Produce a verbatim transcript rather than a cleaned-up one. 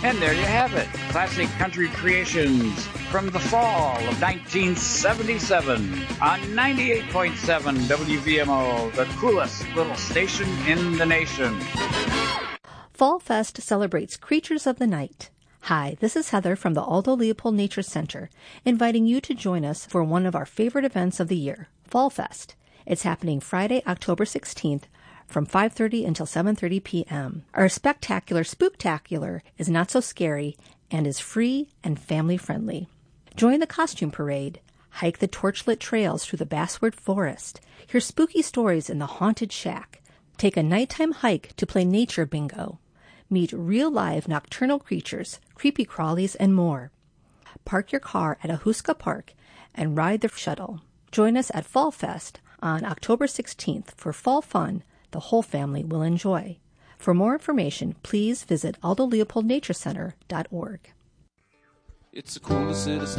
And there you have it, classic country creations from the fall of nineteen seventy-seven on ninety-eight point seven W V M O, the coolest little station in the nation. Fall Fest celebrates creatures of the night. Hi, this is Heather from the Aldo Leopold Nature Center, inviting you to join us for one of our favorite events of the year, Fall Fest. It's happening Friday, October sixteenth, from five thirty until seven thirty p.m. Our spectacular Spooktacular is not so scary and is free and family-friendly. Join the costume parade, hike the torchlit trails through the Basswood Forest, hear spooky stories in the Haunted Shack, take a nighttime hike to play nature bingo, meet real-live nocturnal creatures, creepy crawlies, and more. Park your car at Ahuska Park and ride the shuttle. Join us at Fall Fest on October sixteenth for fall fun the whole family will enjoy. For more information, please visit aldo leopold nature center dot org. It's the coolest city